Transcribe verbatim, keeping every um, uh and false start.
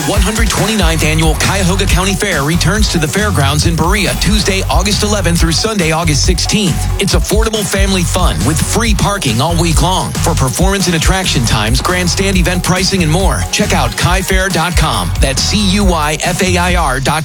one hundred twenty-ninth Annual Cuyahoga County Fair returns to the fairgrounds in Berea Tuesday, August eleventh through Sunday, August sixteenth. It's affordable family fun with free parking all week long. For performance and attraction times, grandstand event pricing, and more, check out cuy fair dot com. That's C U Y F A I R dot com.